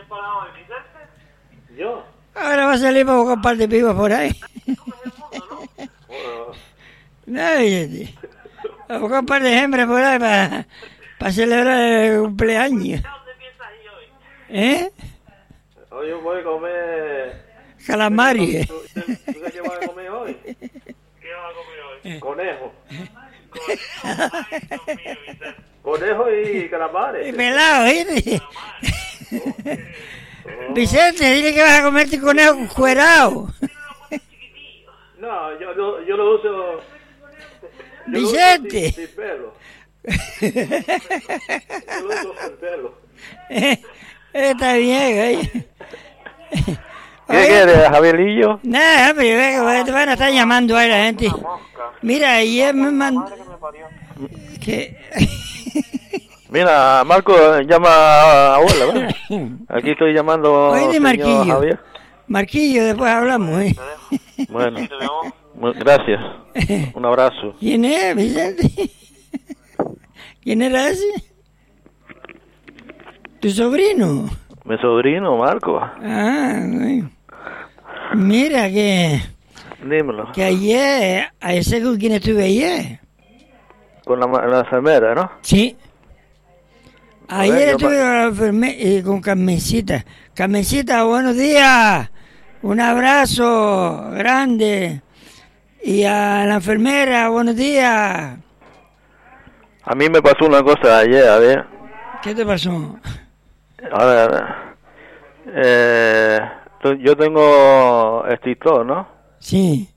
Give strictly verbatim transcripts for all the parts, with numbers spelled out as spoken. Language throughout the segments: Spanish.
¿Yo? Ahora va a salir para buscar un par de pibas por ahí. No, Vicente. A buscar un par de hembras por ahí para, para celebrar el cumpleaños. ¿Eh? Hoy yo voy a comer... Calamares. ¿Tú, tú, tú, tú sabes qué vas a comer hoy? ¿Qué vas a comer hoy? Conejo. Ay, Dios mío, Vicente. Conejo y calamares. Y pelado, ¿viste? Vicente, dile que vas a comerte conejo cuerado. No, yo, yo, yo lo uso... Yo Vicente. Lo uso sin, sin pelo. Yo lo uso sin pelo. Está bien, oye. ¿Qué quieres, Javierillo? Nada, hombre, venga, te van a estar llamando ahí la gente. Mira, ayer me mandó... ¿Qué? Mira, Marco, llama a abuela, ¿verdad? Aquí estoy llamando Oye, de señor Marquillo. Javier. Marquillo, después hablamos, ¿eh? Bueno, mu- gracias. Un abrazo. ¿Quién es, Vicente? ¿Quién era ese? ¿Tu sobrino? Mi sobrino, Marco. Ah, bueno. Mira que, Dímelo. que ayer, a ese con quien estuve ayer. Con la, ma- la enfermera, ¿no? Sí. A ver, Ayer yo estuve pa- con, la enferme- eh, con Carmencita. Carmencita, buenos días. Un abrazo grande. Y a la enfermera, buenos días. A mí me pasó una cosa ayer, a ver. ¿Qué te pasó? A ver. Eh, tu- yo tengo escritor, ¿no? Sí.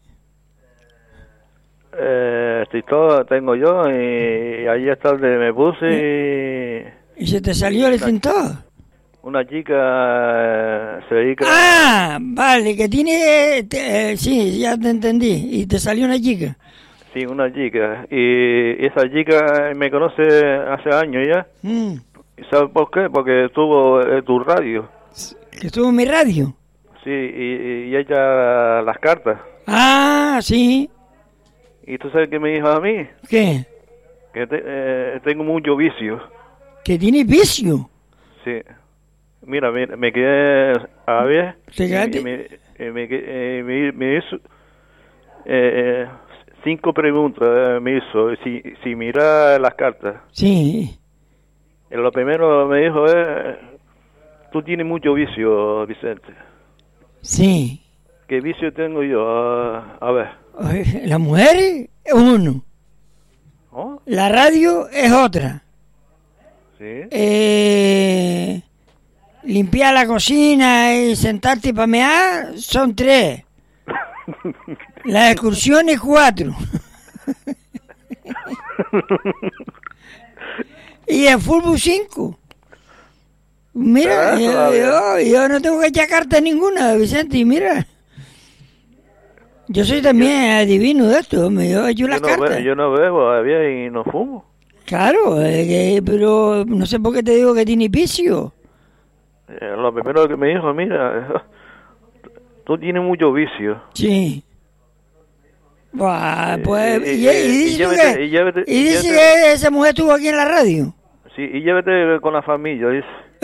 Eh, escritor tengo yo y, y ayer tarde me puse y ¿Y se te salió el extintor? una chica eh, se dedica... Ah, vale, que tiene... te- eh, sí, ya te entendí. Y te salió una chica. Sí, una chica. Y esa chica me conoce hace años ya. Mm, ¿Y sabes por qué? Porque estuvo en tu radio. que estuvo en mi radio. Sí, y, y ella las cartas. Ah, sí. ¿Y tú sabes qué me dijo a mí? ¿Qué? Que te- eh, tengo mucho vicio. Que tiene vicio. Sí. Mira, me, me quedé a ver. ¿Te y quedaste? me, me, me, eh, me- me hizo eh, cinco preguntas. eh, Me hizo. Si, si mira las cartas. Sí. Eh, Lo primero me dijo es: tú tienes mucho vicio, Vicente. Sí. ¿Qué vicio tengo yo? Ah, a ver. Oye, la mujer es uno. ¿Oh? La radio es otra. Sí. Eh, limpiar la cocina y sentarte y pamear son tres. Las excursiones cuatro. Y el fútbol cinco. Mira, Ah, yo, todavía. yo, yo no tengo que echar carta ninguna, Vicente, y mira. Yo soy también adivino de esto, me yo echo las yo, no cartas. be- yo no bebo todavía y no fumo. Claro, eh, que- pero no sé por qué te digo que tiene vicio. Eh, lo primero que me dijo: mira, tú tienes mucho vicio. Sí. Buah, Eh, pues, eh, y, eh, y y dice llévate- que, y llévate- y y dice llévate- que esa mujer estuvo aquí en la radio. Sí, y llévate con la familia, dice.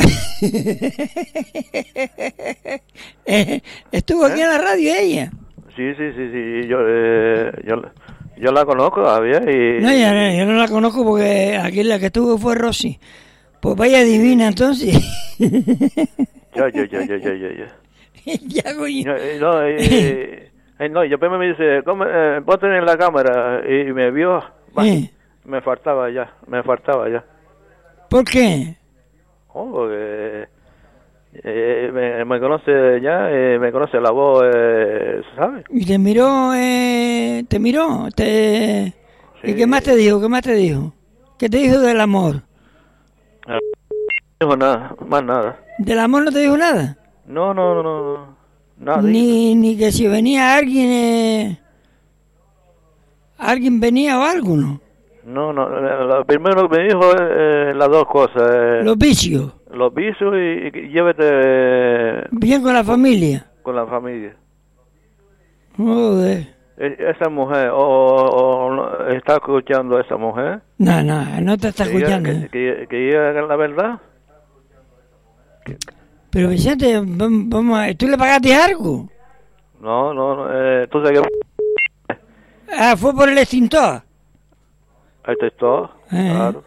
Eh, estuvo aquí en la radio ella. Sí, sí, sí, sí. Yo, eh, yo, yo la conozco todavía y... No, yo, no- yo no la conozco porque aquí la que estuvo fue Rosy. Pues vaya divina entonces. Ya, ya, ya, ya, ya, ya. ya. Ya, coño. No, eh, no, eh, eh, no, y después me dice: ¿cómo, eh, ponte en la cámara? Y me vio. bah, Eh, Me faltaba ya, me faltaba ya. ¿Por qué? Oh, porque eh, me, me conoce ya, eh, me conoce la voz, eh, ¿sabes? Y te miró, eh, te miró, te... ¿Y Sí. qué más te dijo? ¿Qué más te dijo? ¿Qué te dijo del amor? No dijo nada, más nada. ¿Del amor no te dijo nada? No, no, no, no, no. Nada. Ni, ni que si venía alguien, eh, alguien venía o algo, ¿no? No, no, lo lo primero que me dijo es eh, las dos cosas, eh, Los vicios, los visos y, y que llévate eh, bien con la familia. con la familia. Joder. E- Esa mujer, o, o- o no- está escuchando a esa mujer, No, no, no te está que diga- escuchando. que, que, que diga la verdad. Pero Vicente, vam- vamos a... ¿tú le pagaste algo? No, no, no eh, entonces que... Ah, fue por el extintor. Ahí está, Eh. claro.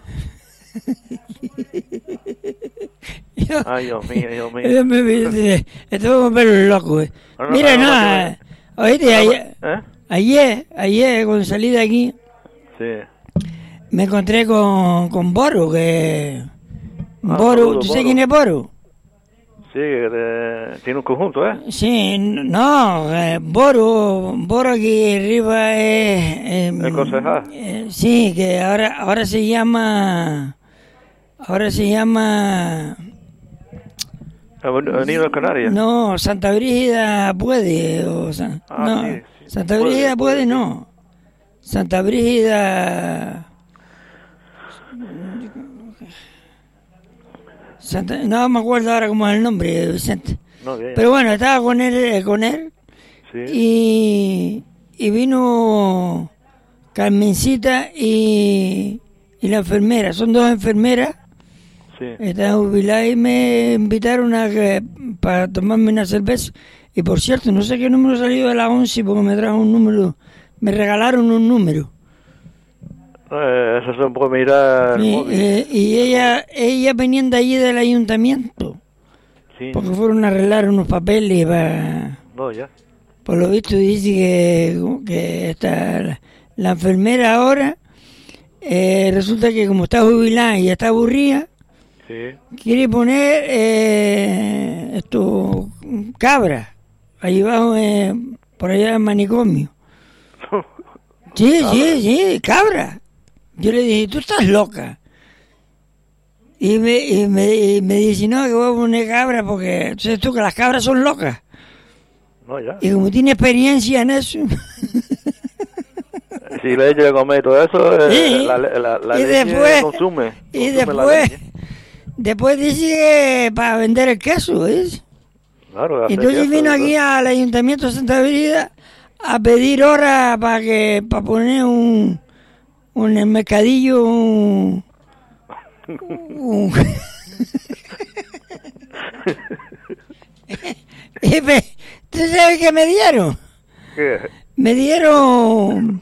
Yo- Ay, Dios mío, Dios mío. yo me- me- Esto vamos a verlo loco, eh. No, no, Mira, no, no, no, eh, oíste, ayer, ¿Eh? ayer, ayer, cuando salí de aquí, Sí. me encontré con, con Boro, que... Ah, Boro, saludos, ¿tú sabes Boro. quién es Boro? Sí, eh, tiene un conjunto, ¿eh? Sí, no, eh, Boro, Boro aquí arriba es... eh, El concejal. eh, sí, que ahora, ahora se llama... Ahora se llama... Venido de Canarias. No, Santa Brígida puede, o San- Ah, no, sí, sí. Santa Puede, Brígida puede, puede, sí. no. Santa Brígida... Santa, no me acuerdo ahora cómo es el nombre, Vicente. No, bien. Pero bueno, estaba con él, eh, con él Sí. y, y vino Carmencita y, y la enfermera. Son dos enfermeras, Sí. están jubiladas y me invitaron a que, para tomarme una cerveza. Y por cierto, no sé qué número salió de la once porque me trajo un número, me regalaron un número. Eh, eso se puede mirar el Y, móvil. eh, y ella, ella venían de allí del ayuntamiento Sí. porque fueron a arreglar unos papeles para... No, ya. Por lo visto dice que, que está la, la enfermera ahora, eh, resulta que como está jubilada y está aburrida, Sí. quiere poner eh, esto, cabra, ahí abajo, eh, por allá en el manicomio. Sí, sí, sí, cabra. Yo le dije, tú estás loca. Y me, y me, y me dice, no, que voy a poner cabra porque, ¿sabes tú que las cabras son locas? No, ya. Y como tiene experiencia en eso, Si le echa de comer y todo eso, eh, Sí. la, la, la Y leche después- consume. y consume la después, leche. después dice que para vender el queso, ¿ves? Claro, hace Entonces queso, vino ¿no? aquí al Ayuntamiento de Santa Brígida a pedir hora para que para poner un, un en el mercadillo un, un Y me- ¿tú sabes qué me dieron? ¿Qué? Me dieron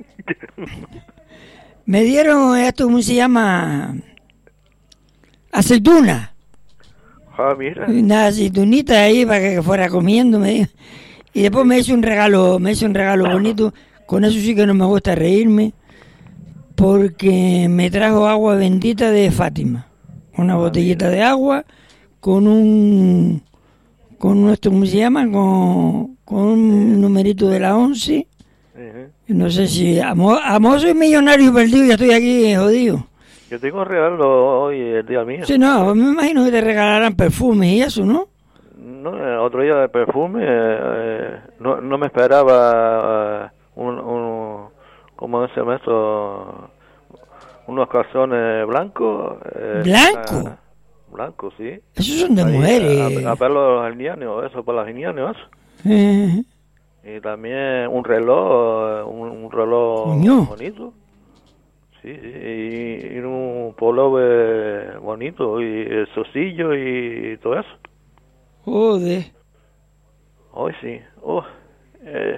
me dieron esto, ¿cómo se llama? Aceituna. Ah, mira. Una aceitunita ahí para que fuera comiendo, me dijo. Y después me hizo un regalo, me hizo un regalo bonito. Con eso sí que no me gusta reírme, porque me trajo agua bendita de Fátima. Una botellita de agua con un, con esto, ¿cómo se llama? Con, con un numerito de la once. Ujú. No sé si, a mo, a mo soy millonario perdido y ya estoy aquí jodido. Yo tengo un regalo hoy, el día mío. Sí, no, me imagino que te regalarán perfumes y eso, ¿no? No, eh, otro día de perfume, eh, eh, no, no me esperaba eh, un, un, ¿cómo se llama esto? Unos calzones blancos. Eh, ¿Blanco? ah, blancos, sí. Esos son de Ahí, mujeres. A, a, ver los genianos, eso, para los genianos. Eh, Y también un reloj, eh, un, un reloj Coño. bonito. Sí, sí, y, y un pullover bonito, y el socillo y todo eso. joder. Hoy sí. Uh, eh,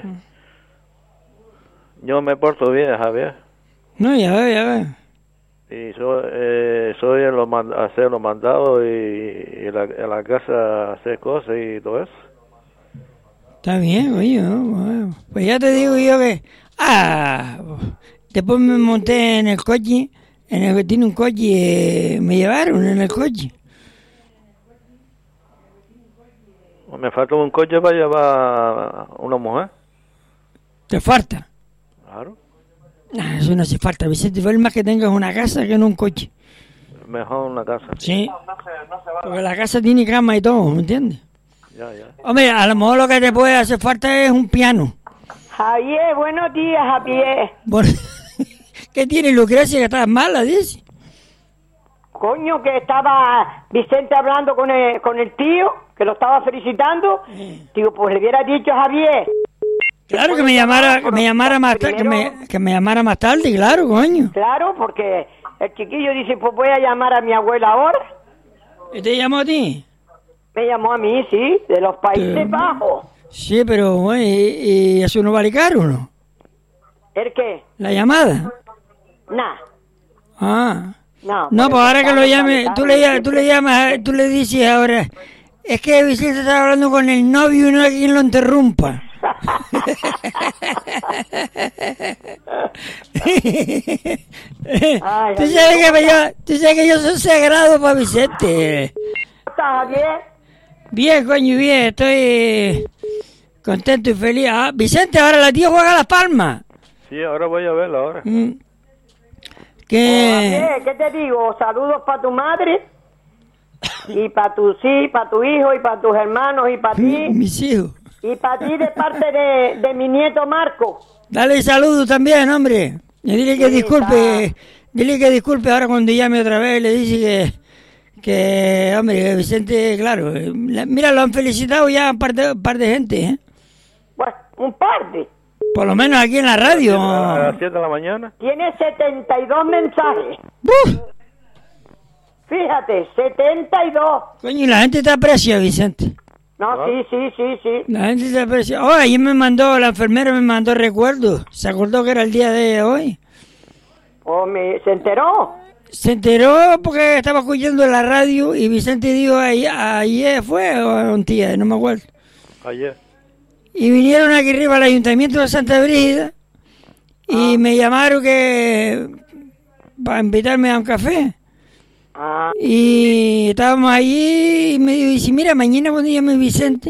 yo me porto bien, Javier. No, ya ve, ya ve. Y soy, eh, soy en los man- hacer los mandados y, y la, en la casa hacer cosas y todo eso. Está bien, oye. ¿no? Bueno, pues ya te digo yo que... Ah, después me monté en el coche, en el que tiene un coche, eh, me llevaron en el coche. Me falta un coche para llevar una mujer. ¿Te falta? Claro. Ah, eso no hace falta, Vicente. Vale más que tengas una casa que no un coche. Mejor una casa. Sí. Porque la casa tiene cama y todo, ¿me entiendes? Ya, ya. Hombre, a lo mejor lo que te puede hacer falta es un piano. Javier, buenos días, Javier. Bueno, ¿qué tiene Lucrecia que estás mala, dice? Coño, que estaba Vicente hablando con el, con el tío, que lo estaba felicitando. Digo, pues le hubiera dicho a Javier. Claro que me llamara, que me llamara más tarde, que me, que me llamara más tarde, claro, coño. Claro, porque el chiquillo dice, pues voy a llamar a mi abuela ahora. ¿Y te llamó a ti? Me llamó a mí, sí, de los Países Eh, Bajos. Sí, pero bueno, y, y eso no vale caro, ¿no? ¿El qué? La llamada. Nah. Ah. No, No, por pues eso ahora que lo estamos llame, tan- tú le, llamas- tú le llamas, tú le dices ahora, es que Vicente está hablando con el novio y no hay quien lo interrumpa. Ay, tú, ay, sabes que yo, tú sabes que yo soy sagrado para Vicente. ¿Cómo estás, Javier? Bien, coño, bien, estoy contento y feliz. Ah, Vicente, ahora la tía juega a Las Palmas. Sí, ahora voy a verlo ahora. Mm. Oh, ¿Qué? Javier, ¿qué te digo? Saludos para tu madre y para tu sí, para tu hijo y para tus hermanos y para ti Mis hijos. y para ti de parte de, de mi nieto Marco. Dale saludos también, hombre. Y dile que Sí, disculpe, está. dile que disculpe ahora cuando llame otra vez. Le dice que, que hombre, que Vicente, claro. eh, la- Mira, lo han felicitado ya un par de, un par de gente, ¿eh? Bueno, un par de. Por lo menos aquí en la radio. A las siete de la mañana. Tiene setenta y dos mensajes. ¡Buf! Fíjate, setenta y dos. Coño, y la gente te aprecia, Vicente. No, Ah. sí, sí, sí, sí. La gente te aprecia. Oh, ayer me mandó, la enfermera me mandó recuerdos. Se acordó que era el día de hoy. Oh, me, ¿se enteró? Se enteró porque estaba escuchando la radio y Vicente dijo ayer, ayer fue o un día, no me acuerdo. Ayer. Y vinieron aquí arriba al ayuntamiento de Santa Brígida y me llamaron que para invitarme a un café. Ah, Y estábamos allí y me dijo, mira, mañana cuando llame Vicente,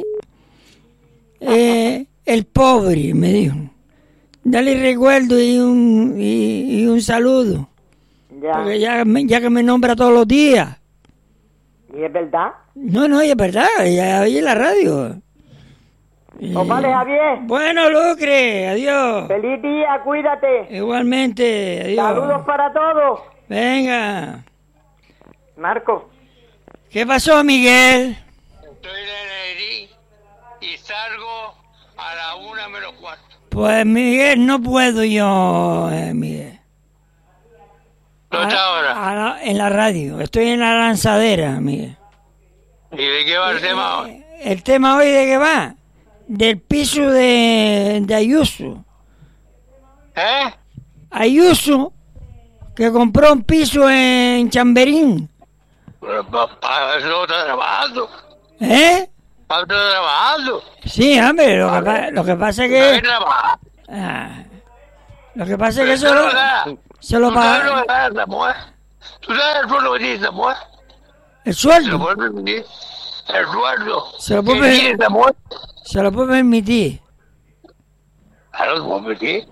eh, el pobre, me dijo, dale recuerdo y un, y, y un saludo, ya. porque ya, me- ya que me nombra todos los días. ¿Y es verdad? No, no, y es verdad, ya oí en la radio. Pues vale, Javier. Bueno, Lucre, adiós. Feliz día, cuídate. Igualmente, adiós. Saludos para todos. Venga. Marco. ¿Qué pasó, Miguel? Estoy en Tenerife y salgo a la una menos cuarto. Pues, Miguel, no puedo yo, eh, Miguel. ¿Dónde está ahora? A la- en la radio. Estoy en la lanzadera, Miguel. ¿Y de qué va el tema hoy? ¿El tema hoy de qué va? Del piso de, de Ayuso. ¿Eh? Ayuso, que compró un piso en Chamberín. Pero pa- para eso está trabajando. ¿Eh? Para eso está trabajando. Sí, hombre, lo que, pa- lo que pasa es ¿Para qué que... trabaja? ah, lo que pasa es Pero que eso eso no lo, da. se lo ¿Tú sabes lo paga... que gana esa mujer? ¿Tú sabes el sueldo que tiene esa mujer? El ¿Se lo sueldo, puede permitir? El sueldo Se lo que puede permitir. tiene esa mujer. se lo puede permitir. ¿A lo puedo permitir?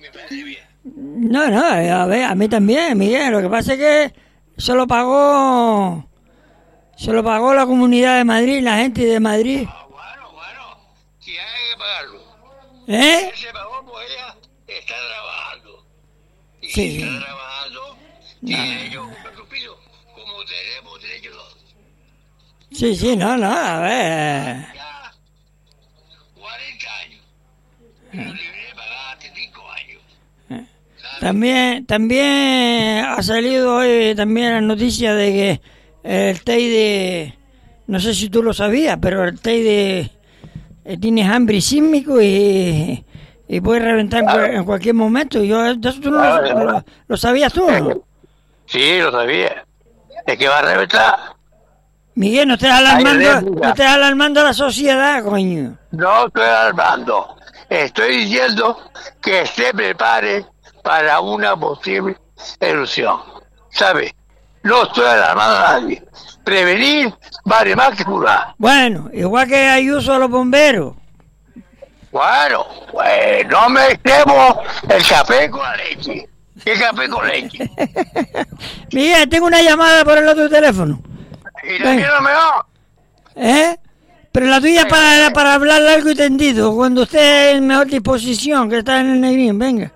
No, no, a ver, a mí también, Miguel. Lo que pasa es que se lo pagó... Se lo pagó la Comunidad de Madrid, la gente de Madrid. Ah, bueno, bueno. Si hay que pagarlo. ¿Eh? Ese pagó porque ella está trabajando. Y Sí. si está trabajando, tiene derecho a comprar su piso, como tenemos derecho todos. Sí, sí, no, no, a ver. Ya cuarenta años. Y lo libré de pagar hace cinco años. ¿Sabes? También, también ha salido hoy también la noticia de que el Teide, no sé si tú lo sabías, pero el Teide eh, tiene hambre sísmico y, y puede reventar en, cual- en cualquier momento. Yo, eso tú no lo, lo- lo sabías tú, ¿no? Sí, lo sabía. Es que va a reventar. Miguel, no estés alarmando, Ay, Dios, no estés alarmando a la sociedad, coño. No estoy alarmando. Estoy diciendo que se prepare para una posible erupción. ¿Sabe? No estoy alarmando a nadie. Prevenir vale más que curar. Bueno, igual que Ayuso a los bomberos. Bueno, pues no mezclemos el café con la leche. ¿Qué café con leche? Miguel, tengo una llamada por el otro teléfono. Y también lo mejor. ¿Eh? Pero la tuya es para, para hablar largo y tendido, cuando esté en mejor disposición, que está en el negrín, venga.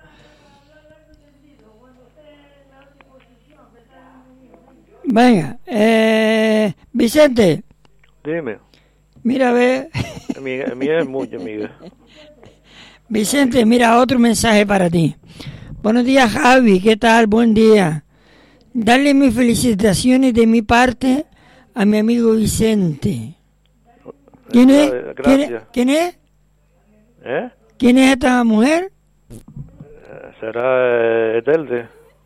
Venga, eh, Vicente, Dime. mira, ve. Miguel, Miguel es mucho, Miguel. Vicente, mira, otro mensaje para ti. Buenos días, Javi, ¿qué tal? Buen día. Darle mis felicitaciones de mi parte a mi amigo Vicente. ¿Quién es? Gracias. ¿Quién es? ¿Quién es? ¿Eh? ¿Quién es esta mujer? Eh, Será eh, Telde.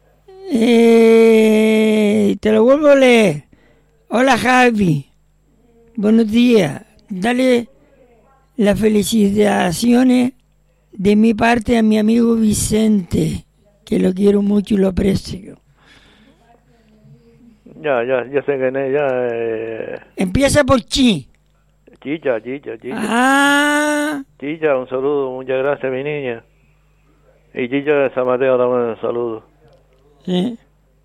Eh, te lo vuelvo a leer. Hola Javi, buenos días. Dale las felicitaciones de mi parte a mi amigo Vicente, que lo quiero mucho y lo aprecio. Ya, ya, ya sé quién es, ya. Eh, Empieza por chi. Chicha, Chicha, Chicha. Ah, Chicha, un saludo, muchas gracias, mi niña. Y Chicha de San Mateo también un saludo. sí.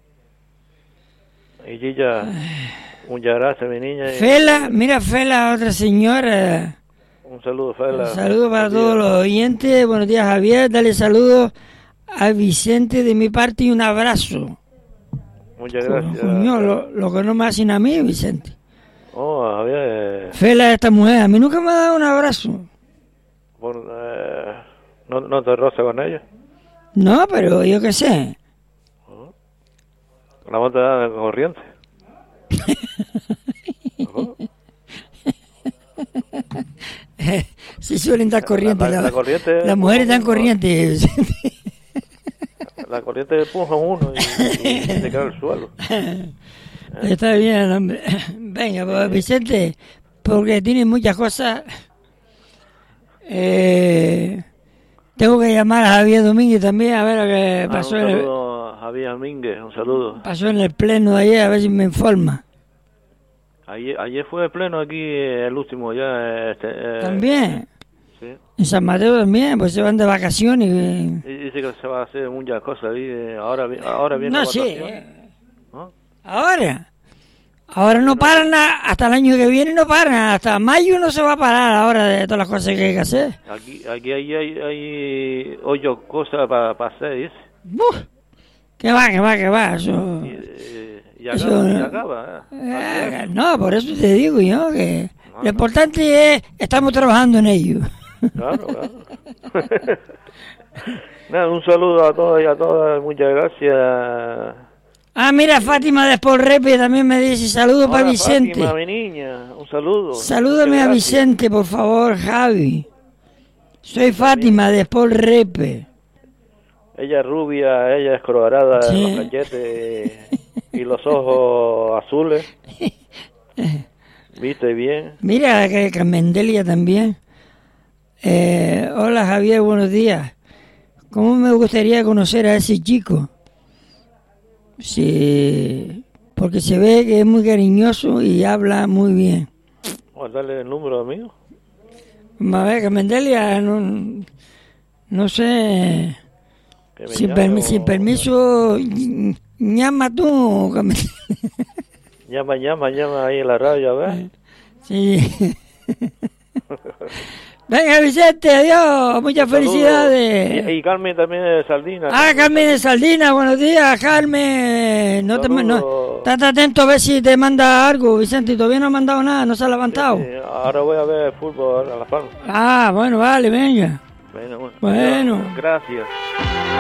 Y Chicha, muchas gracias, mi niña. y- Fela, mira Fela, otra señora. Un saludo, Fela. Un saludo para Buen todos día. los oyentes. Buenos días, Javier. Dale saludos a Vicente de mi parte y un abrazo. Muchas gracias. Coño, lo, lo que no me hacen a mí, Vicente. Oh, Javier, eh, Fela, esta mujer, a mí nunca me ha dado un abrazo. por, eh, no, no te roza con ella. No, pero yo qué sé. La moto da corriente. Oh, Sí suelen dar corriente. La- la- La, la corriente- las mujeres dan corriente, Vicente. la corriente empuja a uno y, y se cae al suelo. Está bien, hombre. Venga, pues, Vicente, porque tiene muchas cosas. Eh, tengo que llamar a Javier Domínguez también a ver lo que Ah, pasó, un en el, saludo a Javier Mínguez, un saludo. pasó en el pleno de ayer, a ver si me informa. Ayer, ayer fue el pleno aquí, eh, el último ya. Este, eh, También, Sí. en San Mateo también, pues se van de vacaciones. eh. Y dice que se va a hacer muchas cosas ahí. eh, Ahora, vi- ahora viene No, la sí. votación, eh. ¿no? Ahora. Ahora no paran a- hasta el año que viene, no paran. Hasta mayo no se va a parar ahora de todas las cosas que hay que hacer. Aquí, aquí hay, hay, hay ocho cosas para hacer, dice. Buf, que va, que va, que va. Eso, Y, eh, y Eso acaba, y no. acaba. eh. Eh, no, por eso te digo yo que lo importante es estamos trabajando en ello. Claro, claro. Nada, un saludo a todos y a todas, muchas gracias. Ah, mira, Fátima de Sport Repe también me dice saludos para Hola, Vicente. Fátima, mi niña, un saludo. Salúdame Muchas a gracias. Vicente, por favor, Javi. Soy Fátima de Sport Repe. Ella es rubia, ella es colorada, Sí. los cachetes y los ojos azules. ¿Viste bien? Mira que Carmendelia también. Eh, hola Javier, buenos días. ¿Cómo me gustaría conocer a ese chico? Sí, porque se ve que es muy cariñoso y habla muy bien. Vamos a darle el número amigo. A ver, Carmendelia, no, no sé, Que me sin, llame permi- o- sin permiso, llama tú, Carmendelia. Llama, llama, llama ahí en la radio, a ver. Sí. Venga, Vicente, adiós, muchas Saludos. felicidades. Y, y Carmen también de Saldina. Ah, Carmen de Saldina, buenos días, Carmen. No te, no, Saludos. estate atento a ver si te manda algo, Vicente. Todavía no ha mandado nada, no se ha levantado. Sí, ahora voy a ver el fútbol a La Palma. Ah, bueno, vale, venga. Bueno, bueno. Bueno. Gracias.